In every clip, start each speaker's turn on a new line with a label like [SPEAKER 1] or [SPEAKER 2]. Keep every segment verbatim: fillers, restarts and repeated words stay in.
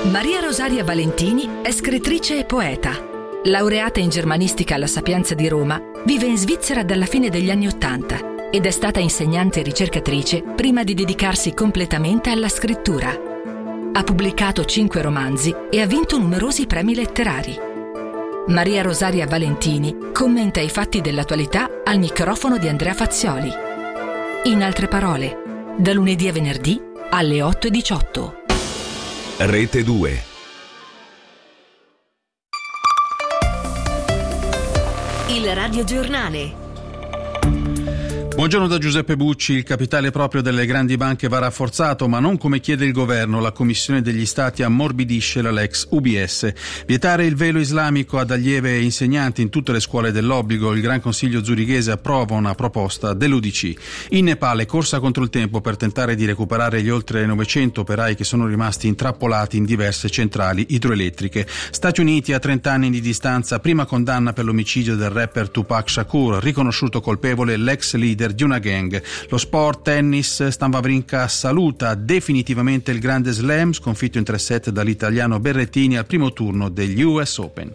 [SPEAKER 1] Maria Rosaria Valentini è scrittrice e poeta. Laureata in germanistica alla Sapienza di Roma, vive in Svizzera dalla fine degli anni Ottanta ed è stata insegnante e ricercatrice prima di dedicarsi completamente alla scrittura. Ha pubblicato cinque romanzi e ha vinto numerosi premi letterari. Maria Rosaria Valentini commenta i fatti dell'attualità al microfono di Andrea Fazioli. In altre parole, da lunedì a venerdì alle otto e diciotto.
[SPEAKER 2] Rete due.
[SPEAKER 3] Il radiogiornale.
[SPEAKER 4] Buongiorno da Giuseppe Bucci. Il capitale proprio delle grandi banche va rafforzato, ma non come chiede il governo. La Commissione degli Stati ammorbidisce la Lex U B S. Vietare il velo islamico ad allievi e insegnanti in tutte le scuole dell'obbligo. Il Gran Consiglio zurighese approva una proposta dell'U D C. In Nepale, corsa contro il tempo per tentare di recuperare gli oltre novecento operai che sono rimasti intrappolati in diverse centrali idroelettriche. Stati Uniti, a trenta anni di distanza, prima condanna per l'omicidio del rapper Tupac Shakur, riconosciuto colpevole l'ex leader di una gang. Lo sport, tennis, Stan Wawrinka saluta definitivamente il Grande Slam, sconfitto in tre set dall'italiano Berrettini al primo turno degli U S Open.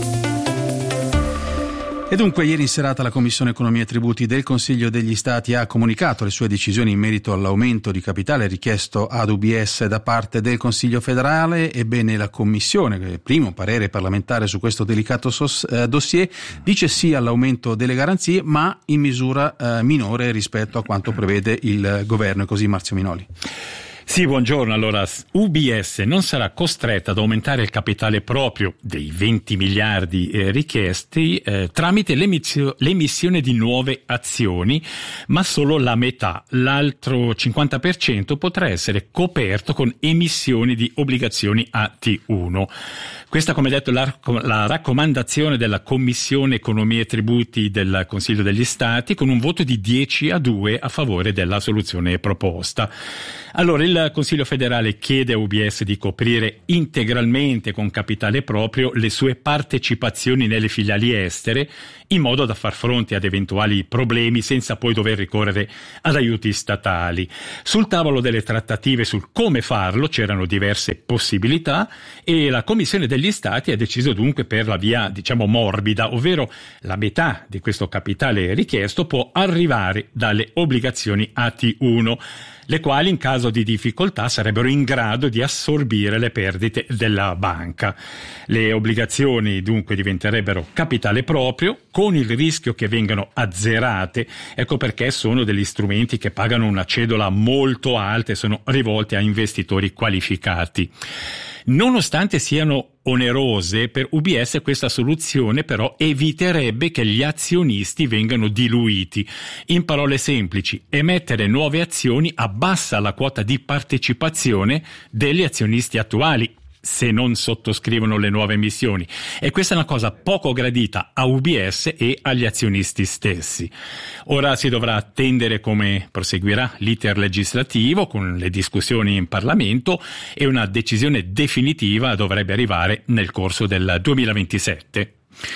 [SPEAKER 4] E dunque ieri in serata la Commissione Economia e Tributi del Consiglio degli Stati ha comunicato le sue decisioni in merito all'aumento di capitale richiesto ad U B S da parte del Consiglio federale. Ebbene, la Commissione, primo parere parlamentare su questo delicato sos, eh, dossier, dice sì all'aumento delle garanzie, ma in misura eh, minore rispetto a quanto prevede il governo. E così Marzio Minoli.
[SPEAKER 5] Sì, buongiorno. Allora, U B S non sarà costretta ad aumentare il capitale proprio dei venti miliardi eh, richiesti eh, tramite l'emissio- l'emissione di nuove azioni, ma solo la metà. L'altro cinquanta per cento potrà essere coperto con emissioni di obbligazioni A T uno. Questa, come detto, la, la raccomandazione della Commissione Economia e Tributi del Consiglio degli Stati, con un voto di dieci a due a favore della soluzione proposta. Allora, il Consiglio federale chiede a U B S di coprire integralmente con capitale proprio le sue partecipazioni nelle filiali estere, in modo da far fronte ad eventuali problemi senza poi dover ricorrere ad aiuti statali. Sul tavolo delle trattative sul come farlo c'erano diverse possibilità e la Commissione degli Stati ha deciso dunque per la via, diciamo, morbida, ovvero la metà di questo capitale richiesto può arrivare dalle obbligazioni A T uno, le quali in caso di difficoltà sarebbero in grado di assorbire le perdite della banca. Le obbligazioni dunque diventerebbero capitale proprio, con il rischio che vengano azzerate. Ecco perché sono degli strumenti che pagano una cedola molto alta e sono rivolti a investitori qualificati. Nonostante siano onerose, per U B S questa soluzione però eviterebbe che gli azionisti vengano diluiti. In parole semplici, emettere nuove azioni abbassa la quota di partecipazione degli azionisti attuali, se non sottoscrivono le nuove emissioni, e questa è una cosa poco gradita a U B S e agli azionisti stessi. Ora si dovrà attendere come proseguirà l'iter legislativo con le discussioni in Parlamento e una decisione definitiva dovrebbe arrivare nel corso del duemilaventisette.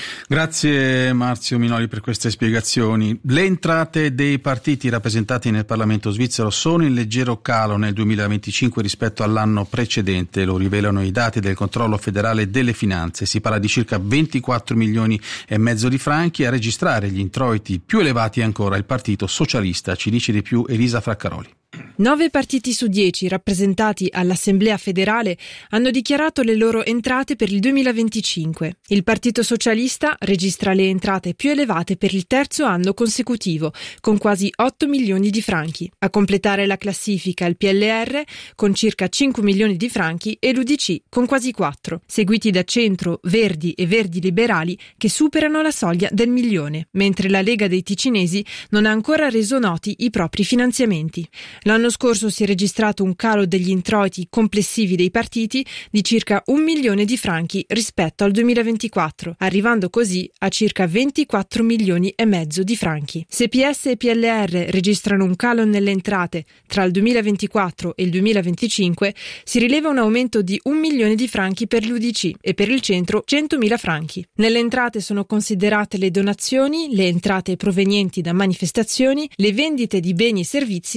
[SPEAKER 4] Grazie Marzio Minoli per queste spiegazioni. Le entrate dei partiti rappresentati nel Parlamento svizzero sono in leggero calo nel duemilaventicinque rispetto all'anno precedente, lo rivelano i dati del controllo federale delle finanze. Si parla di circa ventiquattro milioni e mezzo di franchi. A registrare gli introiti più elevati ancora il Partito Socialista. Ci dice di più Elisa Fraccaroli.
[SPEAKER 6] Nove partiti su dieci rappresentati all'Assemblea federale hanno dichiarato le loro entrate per il duemilaventicinque. Il Partito Socialista registra le entrate più elevate per il terzo anno consecutivo, con quasi otto milioni di franchi. A completare la classifica il P L R con circa cinque milioni di franchi e l'U D C con quasi quattro, seguiti da Centro, Verdi e Verdi Liberali che superano la soglia del milione, mentre la Lega dei Ticinesi non ha ancora reso noti i propri finanziamenti. L'anno scorso si è registrato un calo degli introiti complessivi dei partiti di circa un milione di franchi rispetto al duemilaventiquattro, arrivando così a circa ventiquattro milioni e mezzo di franchi. Se P S e P L R registrano un calo nelle entrate tra il duemilaventiquattro e il duemilaventicinque, si rileva un aumento di un milione di franchi per l'U D C e per il centro centomila franchi. Nelle entrate sono considerate le donazioni, le entrate provenienti da manifestazioni, le vendite di beni e servizi, oltre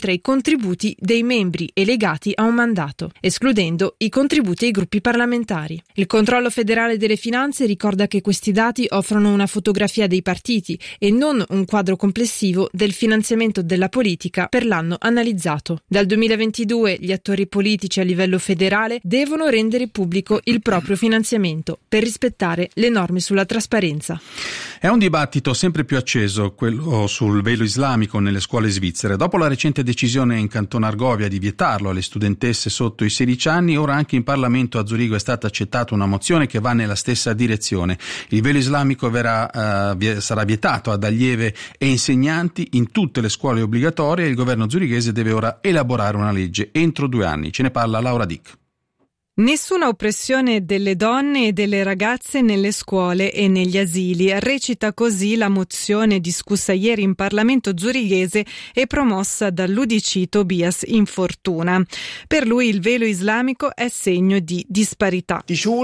[SPEAKER 6] inoltre i contributi dei membri e legati a un mandato, escludendo i contributi ai gruppi parlamentari. Il controllo federale delle finanze ricorda che questi dati offrono una fotografia dei partiti e non un quadro complessivo del finanziamento della politica per l'anno analizzato. Dal duemilaventidue gli attori politici a livello federale devono rendere pubblico il proprio finanziamento per rispettare le norme sulla trasparenza.
[SPEAKER 4] È un dibattito sempre più acceso quello sul velo islamico nelle scuole svizzere. Dopo la recente decisione in Canton Argovia di vietarlo alle studentesse sotto i sedici anni, ora anche in Parlamento a Zurigo è stata accettata una mozione che va nella stessa direzione. Il velo islamico verrà, uh, sarà vietato ad allieve e insegnanti in tutte le scuole obbligatorie e il governo zurighese deve ora elaborare una legge entro due anni. Ce ne parla Laura Dick.
[SPEAKER 7] Nessuna oppressione delle donne e delle ragazze nelle scuole e negli asili. Recita così la mozione discussa ieri in Parlamento zurighese e promossa dall'U D C Tobias Infortuna. Per lui il velo islamico è segno di disparità.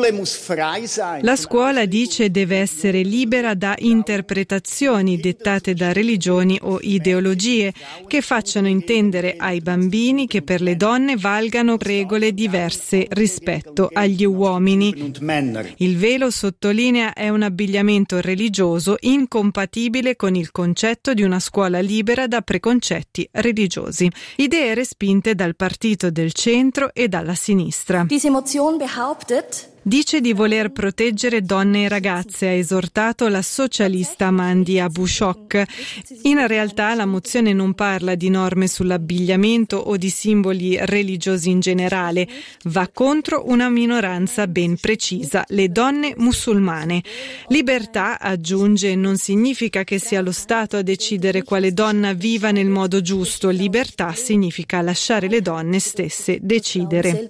[SPEAKER 7] La scuola, dice, deve essere libera da interpretazioni dettate da religioni o ideologie che facciano intendere ai bambini che per le donne valgano regole diverse rispetto rispetto agli uomini. Il velo, sottolinea, è un abbigliamento religioso incompatibile con il concetto di una scuola libera da preconcetti religiosi. Idee respinte dal partito del centro e dalla sinistra.
[SPEAKER 8] Diese Motion behauptet,
[SPEAKER 7] Dice di voler proteggere donne e ragazze, ha esortato la socialista Mandi Abushok. In realtà la mozione non parla di norme sull'abbigliamento o di simboli religiosi in generale, va contro una minoranza ben precisa, le donne musulmane. Libertà, aggiunge, non significa che sia lo Stato a decidere quale donna viva nel modo giusto, libertà significa lasciare le donne stesse decidere.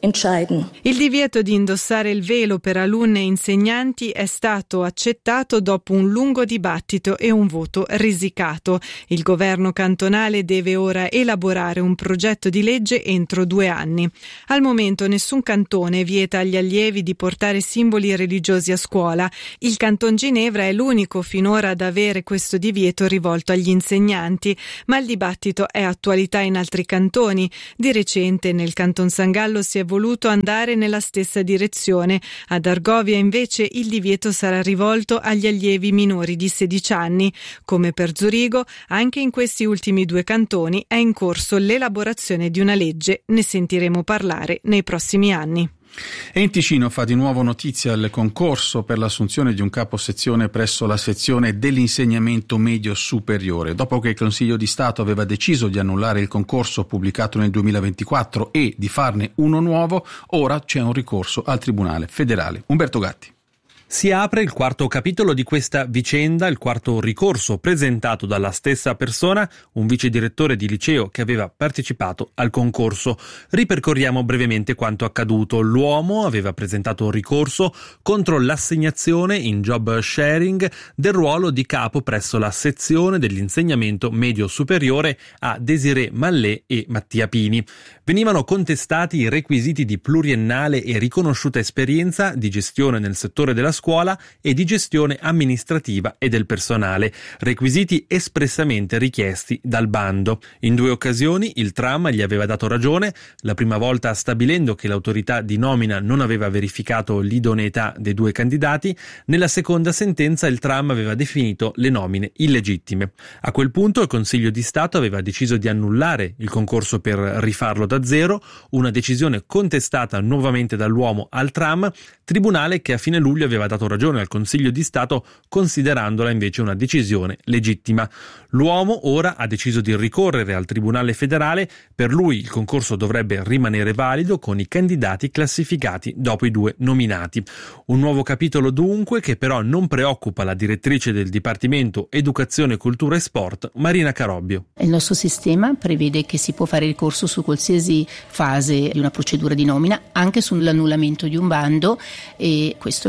[SPEAKER 7] Il divieto di indossare il velo per alunne e insegnanti è stato accettato dopo un lungo dibattito e un voto risicato. Il governo cantonale deve ora elaborare un progetto di legge entro due anni. Al momento nessun cantone vieta agli allievi di portare simboli religiosi a scuola. Il Canton Ginevra è l'unico finora ad avere questo divieto rivolto agli insegnanti, ma il dibattito è attualità in altri cantoni. Di recente nel Canton San Gallo si è voluto andare nella stessa direzione. Ad Argovia invece il divieto sarà rivolto agli allievi minori di sedici anni. Come per Zurigo, anche in questi ultimi due cantoni è in corso l'elaborazione di una legge. Ne sentiremo parlare nei prossimi anni.
[SPEAKER 4] E in Ticino fa di nuovo notizia il concorso per l'assunzione di un capo sezione presso la sezione dell'insegnamento medio superiore. Dopo che il Consiglio di Stato aveva deciso di annullare il concorso pubblicato nel duemilaventiquattro e di farne uno nuovo, ora c'è un ricorso al Tribunale federale. Umberto Gatti.
[SPEAKER 9] Si apre il quarto capitolo di questa vicenda, il quarto ricorso presentato dalla stessa persona, un vice direttore di liceo che aveva partecipato al concorso. Ripercorriamo brevemente quanto accaduto. L'uomo aveva presentato un ricorso contro l'assegnazione in job sharing del ruolo di capo presso la sezione dell'insegnamento medio superiore a Desirée Mallet e Mattia Pini. Venivano contestati i requisiti di pluriennale e riconosciuta esperienza di gestione nel settore della scuola e di gestione amministrativa e del personale, requisiti espressamente richiesti dal bando. In due occasioni il Tram gli aveva dato ragione, la prima volta stabilendo che l'autorità di nomina non aveva verificato l'idoneità dei due candidati, nella seconda sentenza il Tram aveva definito le nomine illegittime. A quel punto il Consiglio di Stato aveva deciso di annullare il concorso per rifarlo da zero, una decisione contestata nuovamente dall'uomo al Tram, tribunale che a fine luglio aveva dato ragione al Consiglio di Stato considerandola invece una decisione legittima. L'uomo ora ha deciso di ricorrere al Tribunale federale, per lui il concorso dovrebbe rimanere valido con i candidati classificati dopo i due nominati. Un nuovo capitolo dunque che però non preoccupa la direttrice del Dipartimento Educazione, Cultura e Sport, Marina Carobbio.
[SPEAKER 10] Il nostro sistema prevede che si può fare ricorso su qualsiasi fase di una procedura di nomina, anche sull'annullamento di un bando, e questo è quello che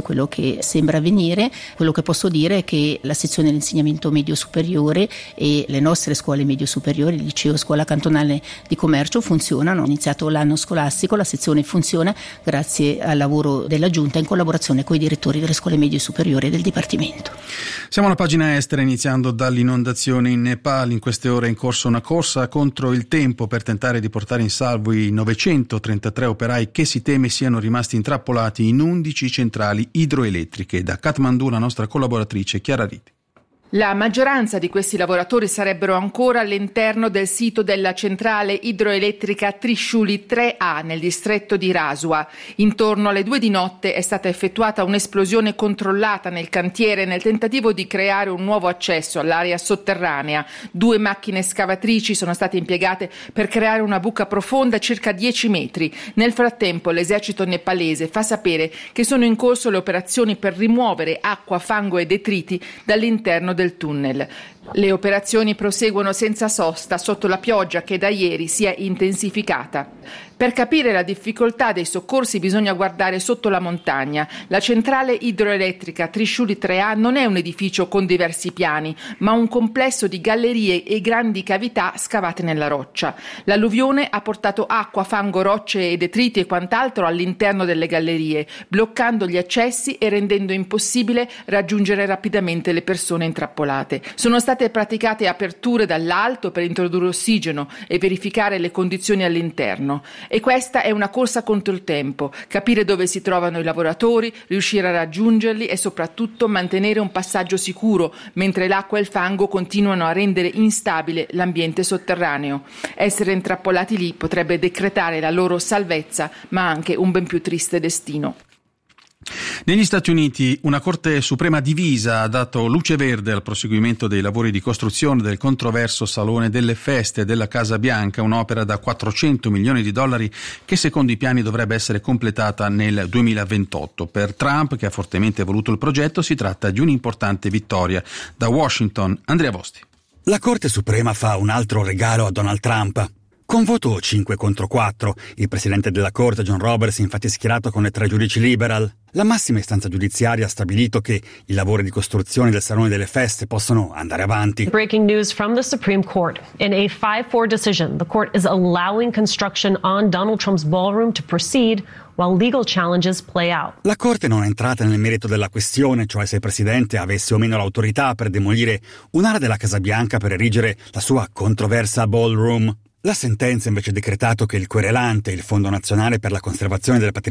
[SPEAKER 10] che sembra avvenire. Quello che posso dire è che la sezione dell'insegnamento medio superiore e le nostre scuole medio superiori, il liceo scuola cantonale di commercio funzionano. Ho iniziato l'anno scolastico, la sezione funziona grazie al lavoro della giunta in collaborazione con i direttori delle scuole medie superiori del dipartimento.
[SPEAKER 4] Siamo alla pagina estera, iniziando dall'inondazione in Nepal. In queste ore è in corso una corsa contro il tempo per tentare di portare in salvo i novecentotrentatré operai che si teme siano rimasti intrappolati in undici centrali idroelettriche. Da Kathmandu la nostra collaboratrice Chiara Riti.
[SPEAKER 11] La maggioranza di questi lavoratori sarebbero ancora all'interno del sito della centrale idroelettrica Trishuli tre A nel distretto di Rasua. Intorno alle due di notte è stata effettuata un'esplosione controllata nel cantiere nel tentativo di creare un nuovo accesso all'area sotterranea. Due macchine scavatrici sono state impiegate per creare una buca profonda circa dieci metri. Nel frattempo l'esercito nepalese fa sapere che sono in corso le operazioni per rimuovere acqua, fango e detriti dall'interno del del tunnel. Le operazioni proseguono senza sosta sotto la pioggia che da ieri si è intensificata. Per capire la difficoltà dei soccorsi bisogna guardare sotto la montagna. La centrale idroelettrica Trishuli tre A non è un edificio con diversi piani, ma un complesso di gallerie e grandi cavità scavate nella roccia. L'alluvione ha portato acqua, fango, rocce e detriti e quant'altro all'interno delle gallerie, bloccando gli accessi e rendendo impossibile raggiungere rapidamente le persone intrappolate. Sono state praticate aperture dall'alto per introdurre ossigeno e verificare le condizioni all'interno. E questa è una corsa contro il tempo, capire dove si trovano i lavoratori, riuscire a raggiungerli e soprattutto mantenere un passaggio sicuro, mentre l'acqua e il fango continuano a rendere instabile l'ambiente sotterraneo. Essere intrappolati lì potrebbe decretare la loro salvezza, ma anche un ben più triste destino.
[SPEAKER 4] Negli Stati Uniti una Corte Suprema divisa ha dato luce verde al proseguimento dei lavori di costruzione del controverso Salone delle Feste della Casa Bianca, un'opera da quattrocento milioni di dollari che secondo i piani dovrebbe essere completata nel duemilaventotto. Per Trump, che ha fortemente voluto il progetto, si tratta di un'importante vittoria. Da Washington, Andrea Vosti.
[SPEAKER 12] La Corte Suprema fa un altro regalo a Donald Trump. Con voto cinque contro quattro, il presidente della Corte, John Roberts, infatti è schierato con le tre giudici liberal. La massima istanza giudiziaria ha stabilito che i lavori di costruzione del Salone delle Feste possono andare avanti.
[SPEAKER 13] Breaking news from the Supreme Court. In a five four decision, the court is allowing construction on Donald Trump's ballroom to proceed while legal challenges play out.
[SPEAKER 12] La Corte non è entrata nel merito della questione, cioè se il presidente avesse o meno l'autorità per demolire un'area della Casa Bianca per erigere la sua controversa ballroom. La sentenza invece ha decretato che il querelante, il Fondo Nazionale per la Conservazione del Patrimonio